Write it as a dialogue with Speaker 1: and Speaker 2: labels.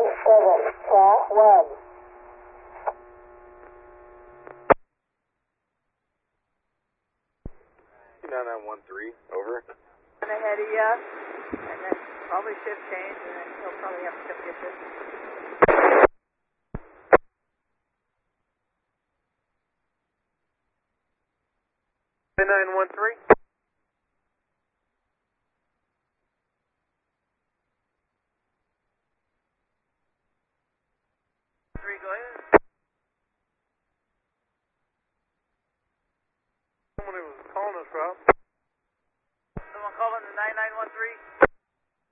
Speaker 1: flat 1.
Speaker 2: 9913, over.
Speaker 3: Ahead of you, and then probably shift change, and then he'll probably have to come get this.
Speaker 2: Nine-one-three. 3, go ahead.